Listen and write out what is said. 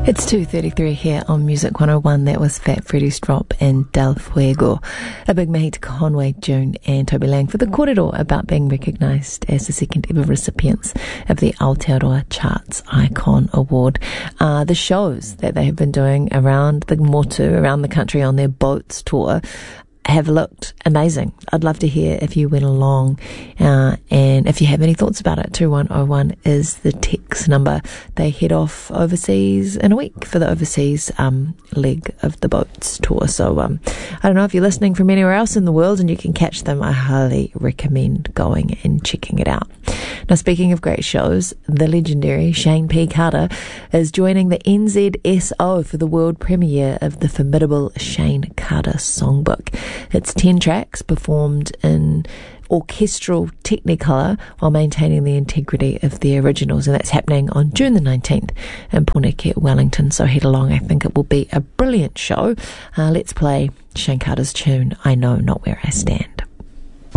It's 2:33 here on Music 101. That was Fat Freddy's Drop and Del Fuego. A big mahi to Conway, June and Toby Lang for the kōrero about being recognised as the second ever recipients of the Aotearoa Charts Icon Award. The shows that they have been doing around the motu, around the country on their boats tour, have looked amazing. I'd love to hear if you went along, and if you have any thoughts about it. 2101 is the text number. They head off overseas in a week for the overseas leg of the boats tour. So I don't know if you're listening from anywhere else in the world and you can catch them. I highly recommend going and checking it out. Now, speaking of great shows, the legendary Shane P. Carter is joining the NZSO for the world premiere of the formidable Shane Carter Songbook. It's 10 tracks performed in orchestral technicolor while maintaining the integrity of the originals, and that's happening on June the 19th in Porneke, Wellington. So head along. I think it will be a brilliant show. Let's play Shane Carter's tune, I Know Not Where I Stand.